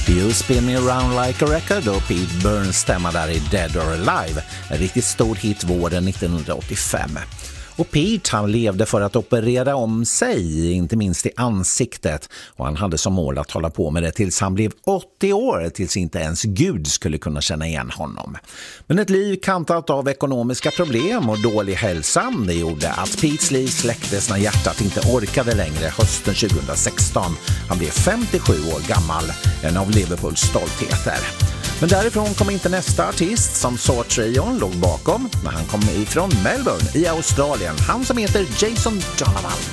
You Spin Me Around Like a Record och Pete Burns stämma där i Dead or Alive, en riktigt stor hit våren 1985. Och Pete, han levde för att operera om sig, inte minst i ansiktet, och han hade som mål att hålla på med det tills han blev 80 år, tills inte ens Gud skulle kunna känna igen honom. Men ett liv kantat av ekonomiska problem och dålig hälsa, det gjorde att Petes liv släcktes när hjärtat inte orkade längre hösten 2016. Han blev 57 år gammal, en av Liverpools stoltheter. Men därifrån kom inte nästa artist som Saw Trion låg bakom när han kom ifrån Melbourne i Australien. Han som heter Jason Donovan.